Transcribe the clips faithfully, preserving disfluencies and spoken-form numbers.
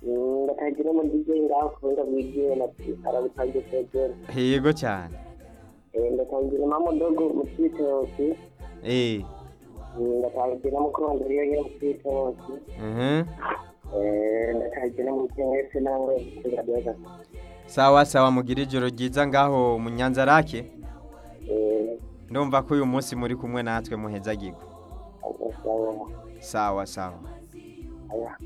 ndatagira mu DJ ngaho kubera bigiye na arabitangiye kwegera. Yego cyane. Eh ndatangira mama dogo mu twitoki. Eh. Ndatangira mu kurondera iyo mu twitoki. Mhm. Eh ndatangira mu cyese nawe kugadoza. Sawa sawa mugira ijoro ryiza ngaho mu Nyanza rake. Eh Ndumva ko uyu munsi muri kumwe natwe muhezagirwa. sawa. Sawa sawa. Aya.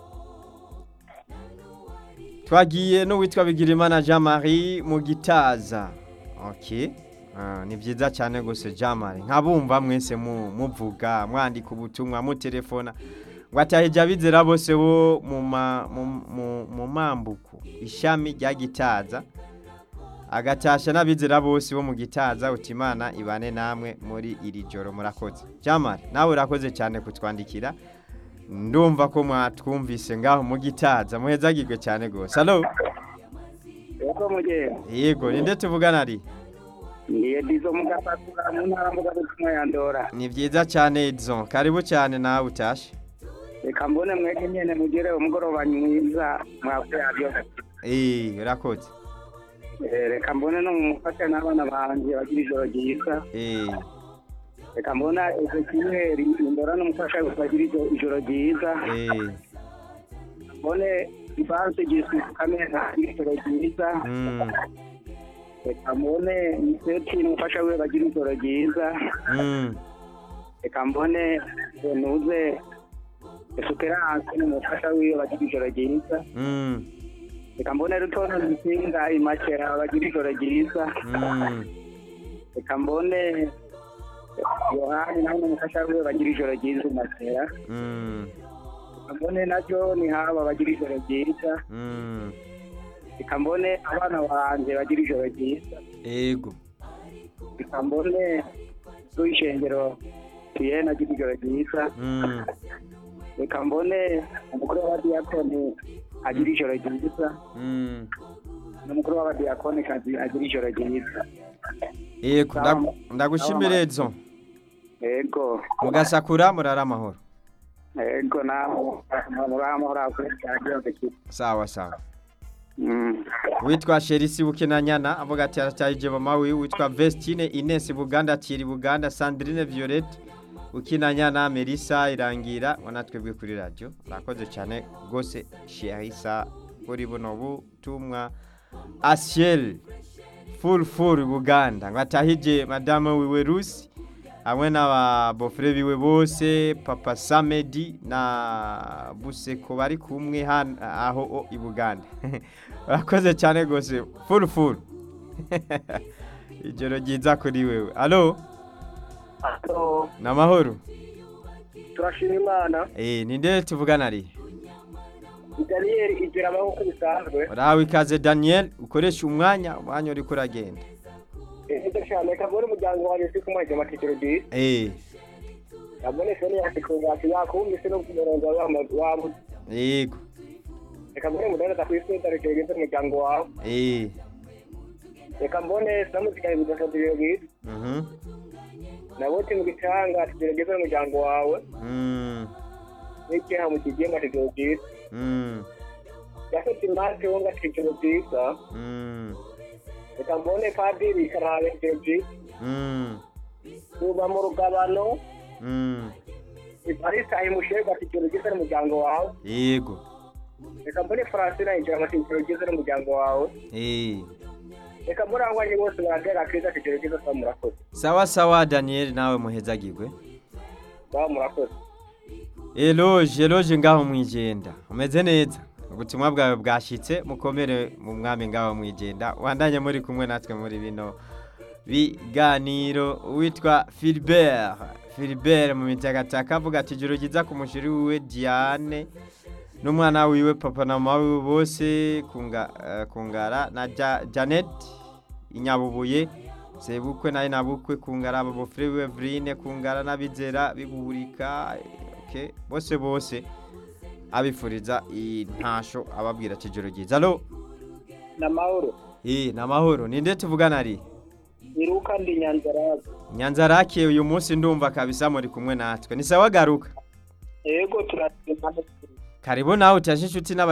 Twagiye n'uwitwa Bigirimana Jean Marie mu Gitaza. Okay. Ah ni byiza cyane gose Jean Marie. Nkabumva mwese mu muvuga mwandika ubutumwa mu telefona. Ngwataheja bizera bose bo mu mu mambuko ishami rya Gitaza. Agatasha nabizera bose bo mu Gitaza utimana ibane namwe muri iri joro murakoze. Jean Marie nawe urakoze cyane kutwandikira. Ndumva ko mwatwumvise ngaho mu Gitaza muhezagirwe cyane gose. Hello. Yego muje. Yego ninde tuvugana ari? Ni Edizo mugapakura mu ntara mvuga kumwe yandora. Ni byiza cyane Edson. Karibu cyane nawe utashe. Reka mbone mweke nyene mugere umugoroba mwiza mwakwe yabyo. Eh urakoze. Eh reka mbone no mufasha n'abana banje bagira ijoro ryiza. Eh Reka mbona Ezekiel indora n'umufasha bagira ijoro ryiza. eh Mbone ibanze giswe kamera ijoro ryiza. mm Reka mbone Niseti n'umufasha we bagira ijoro ryiza. mm Reka mbone nuze Esperance n'umufasha we bagira ijoro ryiza. mm Reka mbone Rutono Nsinga imakera bagira ijoro ryiza. mm Reka mbone Yohani nawe n'umufasha we bagira ijoro ryiza imakera. mm Reka mbone na John haba bagira ijoro ryiza. mm Reka mbone abana banje bagira ijoro ryiza. Ego. Reka mbone Rwishengero Tiena agira ijoro ryiza. mm Reka mbone umukuru w'abadiyakoni agira ijoro ryiza. mm N'umukuru w'abadiyakoni kazi agira ijoro ryiza. Ego ndag- ndagushimira Edson. Ego. Mugasakura murara amahoro. Ego naho muramo rakuri cyageze ki. Sawa sawa. Mm. Witwa Sherisi Bukenanyana avuga ati aracyayije mama wiwe witwa Vestine Ines Buganda Thierry Buganda Sandrine Violette Bukenanyana Melissa Irangira wanatwebwe kuri radio. Nakoze cyane gose Sherisa kuri buno butumwa Asiel full full Buganda ngatahije madame wiwe Rusi hamwe n'aba bofre biwe bose Papa Samedi na Buseko bari kumwe hano aho i Buganda. Urakoze cyane gose full full. Ijoro ryiza kuri wewe. Allo? Allo. Namahoro. Turashima Imana. Eh ninde tuvugana ari? Daniel igira amaboko bisanzwe. Urawe ikaze Daniel ukoresha umwanya umwanya uri kuragenda. Eh cyane kabone umuryango waje sikumwaje amakiciro di. Eh. Kabone sone yakikunga yakumvise no kumurongo wabo. Yego. Reka mbone mudana takwise tarekegeze umuryango wawe. Eh. Reka mbone samuzika ibidasa biyogize. Mhm. Nabote mu gitanga tugerageza umuryango wawe. Mm. Niki ha mu kigenga tuyogize. Mm. Yafite imbazi wonga tuyogize. Mm. Reka mbone padiri karabe tuyogize. Mm. Uba mu rugabano. Mm. Iparisa imushega tuyogize umuryango wawe. Yego. Reka mbone Francina injira amatike tuyogize umuryango wawe. Eh. Reka mbone abanye bose bagera kwiza tuyogize samurakoze. Sawa sawa Daniel nawe muhezagirwe. Ba murakoze. Eloge eloge ngaho mwijenda. Umeze neza. Ubutumwa bwawe bwashitse mukomere mu mwami ngaho mwijenda. Wandanye muri kumwe natwe muri bino biganiro witwa Philbert. Philbert mu mitagataka avuga ati joro giza ku mushiri wiwe Diane n'umwana wiwe papa na mama wiwe bose kunga uh, kungara na ja, Janet inyabubuye sebukwe naye nabukwe kungara abo frere wiwe Vrine kungara nabizera biburika. Okay bose bose abifuriza intasho ababwira kijoro giza. Allo? Namahoro. Eh namahoro ninde tuvugana ari? Iruka ndi Nyanzarake. Nyanzarake uyu munsi ndumva kabisa muri kumwe natwe. Ni sawa garuka. Yego turashimana. Karibu nawe utashe inshuti n'aba